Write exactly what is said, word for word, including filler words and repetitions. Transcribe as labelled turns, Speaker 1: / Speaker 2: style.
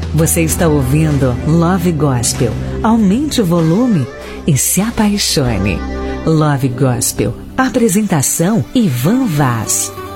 Speaker 1: Você está ouvindo Love Gospel. Aumente o volume e se apaixone. Love Gospel. Apresentação Ivan Vaz.